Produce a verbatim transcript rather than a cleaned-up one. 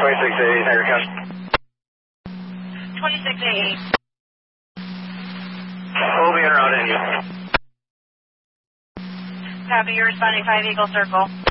twenty-six eighty, Tiger Count. twenty-six eighty. We'll be in around in you. Copy, you're responding five Eagle Circle.